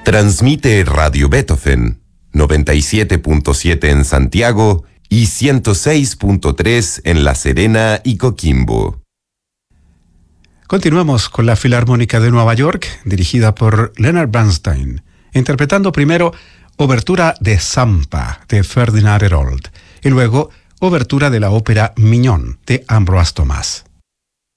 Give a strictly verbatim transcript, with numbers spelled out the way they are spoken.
Transmite Radio Beethoven, noventa y siete punto siete en Santiago y ciento seis punto tres en La Serena y Coquimbo. Continuamos con la Filarmónica de Nueva York, dirigida por Leonard Bernstein, interpretando primero Obertura de Zampa, de Ferdinand Hérold, y luego Obertura de la ópera Mignon, de Ambroise Thomas.